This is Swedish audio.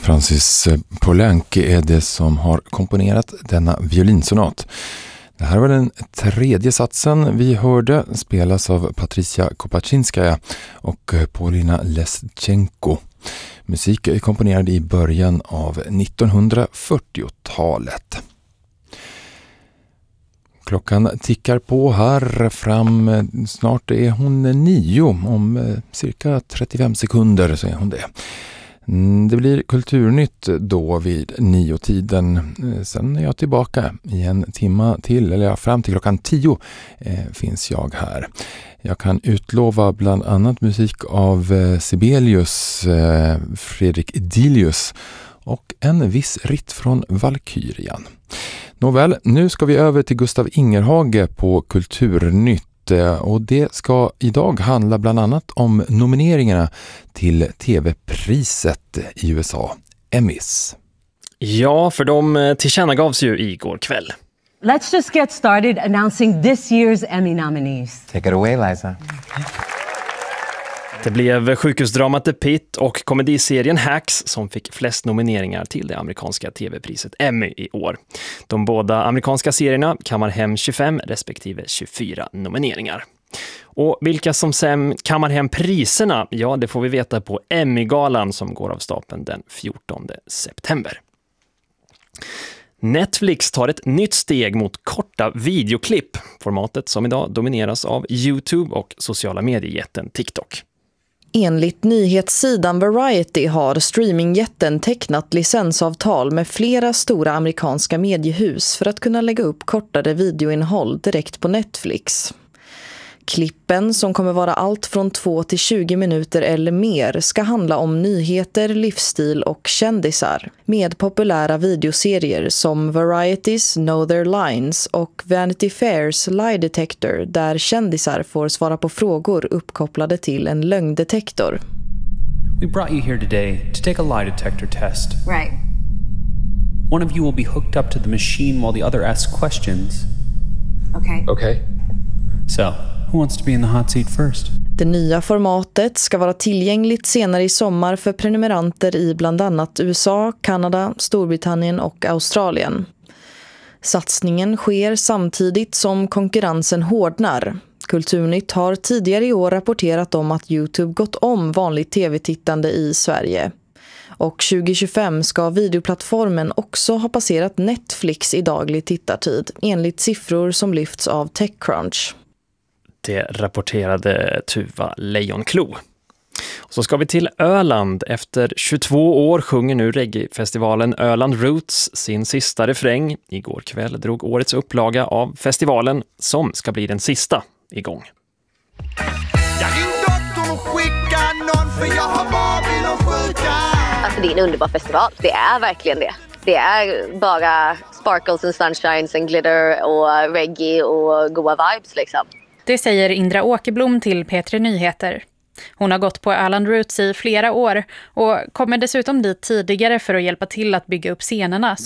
Francis Poulenc är det som har komponerat denna violinsonat. Det här var den tredje satsen vi hörde, spelas av Patricia Kopachinskaja och Paulina Leschenko. Musik är komponerad i början av 1940-talet. Klockan tickar på här fram, snart är hon 9, om cirka 35 sekunder så är hon det. Det blir Kulturnytt då vid 9-tiden. Sen är jag tillbaka i en timma till, eller fram till klockan 10 finns jag här. Jag kan utlova bland annat musik av Sibelius, Fredrik Dilius och en viss ritt från Valkyrian. Nåväl, nu ska vi över till Gustav Ingerhage på Kulturnytt. Och det ska idag handla bland annat om nomineringarna till tv-priset i USA, Emmys. Ja, för de tillkännagavs ju igår kväll. Let's just get started announcing this year's Emmy nominees. Take it away, Liza. Det blev sjukhusdramat The Pit och komediserien Hacks som fick flest nomineringar till det amerikanska tv-priset Emmy i år. De båda amerikanska serierna kammar hem 25 respektive 24 nomineringar. Och vilka som sen kammar hem priserna, ja det får vi veta på Emmy-galan som går av stapeln den 14 september. Netflix tar ett nytt steg mot korta videoklipp, formatet som idag domineras av YouTube och sociala mediejätten TikTok. Enligt nyhetssidan Variety har streamingjätten tecknat licensavtal med flera stora amerikanska mediehus för att kunna lägga upp kortare videoinnehåll direkt på Netflix. Klippen, som kommer vara allt från 2 till 20 minuter eller mer, ska handla om nyheter, livsstil och kändisar. Med populära videoserier som Variety's Know Their Lines och Vanity Fairs Lie Detector, där kändisar får svara på frågor uppkopplade till en lögndetektor. We brought you here today to take a lie detector test. Right. One of you will be hooked up to the machine while the other asks questions. Okay. So, who wants to be in the hot seat first? Det nya formatet ska vara tillgängligt senare i sommar för prenumeranter i bland annat USA, Kanada, Storbritannien och Australien. Satsningen sker samtidigt som konkurrensen hårdnar. Kulturnytt har tidigare i år rapporterat om att YouTube gått om vanligt tv-tittande i Sverige. Och 2025 ska videoplattformen också ha passerat Netflix i daglig tittartid, enligt siffror som lyfts av TechCrunch. Det rapporterade Tuva Lejonklo. Så ska vi till Öland. Efter 22 år sjunger nu reggae-festivalen Öland Roots sin sista refräng. Igår kväll drog årets upplaga av festivalen som ska bli den sista igång. Alltså det är en underbar festival. Det är verkligen det. Det är bara sparkles and sunshines and glitter och reggae och goa vibes liksom. Det säger Indra Åkerblom till P3 Nyheter. Hon har gått på Öland Roots i flera år och kommer dessutom dit tidigare för att hjälpa till att bygga upp scenerna